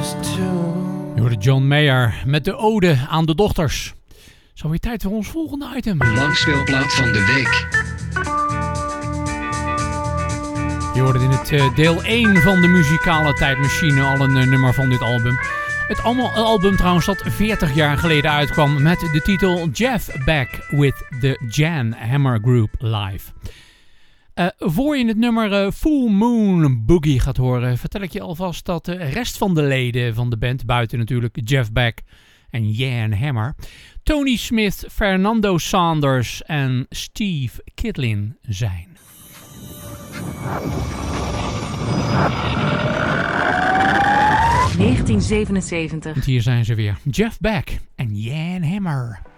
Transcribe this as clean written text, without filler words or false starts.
Je hoorde John Mayer met de ode aan de dochters. Zo weer tijd voor ons volgende item. Langspeelplaat van de week. Je hoorde in het deel 1 van de muzikale tijdmachine al een nummer van dit album. Het album trouwens dat 40 jaar geleden uitkwam met de titel Jeff Beck with the Jan Hammer Group Live. Voor je het nummer Full Moon Boogie gaat horen, vertel ik je alvast dat de rest van de leden van de band, buiten natuurlijk Jeff Beck en Jan Hammer, Tony Smith, Fernando Sanders en Steve Kidlin zijn. ...1977. Hier zijn ze weer, Jeff Beck en Jan Hammer.